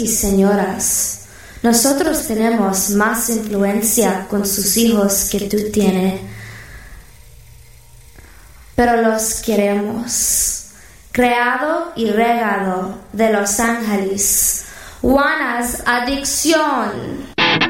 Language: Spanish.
y señoras, nosotros tenemos más influencia con sus hijos que tú tienes, pero los queremos. Creado y regado de Los Ángeles, Juana's Adicción.